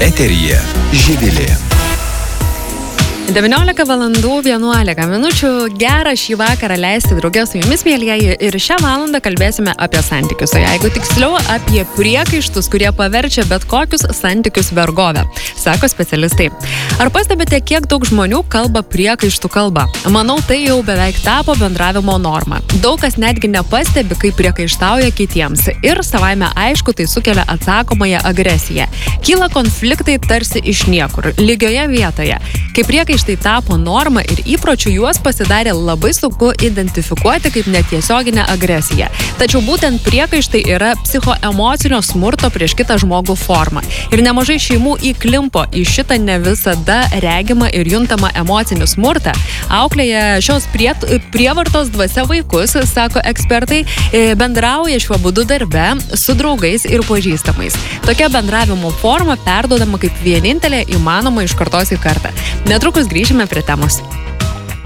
Eteryje Živilė. 19 valandų 11 minučių. Gera šį vakarą leisti drauge su jumis, mielieji, ir šią valandą kalbėsime apie santykius, o jeigu tiksliau apie priekaištus, kurie paverčia bet kokius santykius vergovę, sako specialistai. Ar pastebite, kiek daug žmonių kalba priekaištų kalba? Manau, tai jau beveik tapo bendravimo norma. Daug kas netgi nepastebi, kaip priekaištauja kitiems, ir savaime aišku, tai sukelia atsakomąją agresiją. Kyla konfliktai tarsi iš niekur, lygioje vietoje. Kai priekaištai tapo norma ir įpročių, juos pasidarė labai sunku identifikuoti kaip netiesioginę agresiją. Tačiau būtent priekaištai yra psichoemocinio smurto prieš kitą žmogų forma. Ir nemažai šeimų įklimpo į šitą ne visada regimą ir juntamą emocinį smurtą. Auklėja šios prievartos dvasia vaikus, sako ekspertai, bendrauja šiuo būdu darbe su draugais ir pažįstamais. Tokia bendravimo forma perduodama kaip vienintelė įmanoma iš kartos į kartą. Netrukus grįžime prie temos.